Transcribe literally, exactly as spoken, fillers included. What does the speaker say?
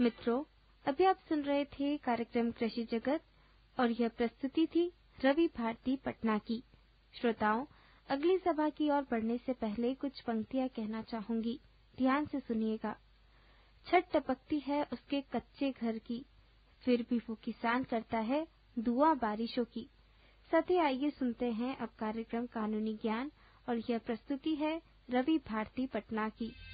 मित्रों, अभी आप सुन रहे थे कार्यक्रम कृषि जगत और यह प्रस्तुति थी रवि भारती पटना की। श्रोताओं, अगली सभा की ओर बढ़ने से पहले कुछ पंक्तियां कहना चाहूंगी, ध्यान से सुनिएगा। छत टपकती है उसके कच्चे घर की, फिर भी वो किसान करता है दुआ बारिशों की। साथी, आइए सुनते हैं अब कार्यक्रम कानूनी ज्ञान और यह प्रस्तुति है रवि भारती पटना की।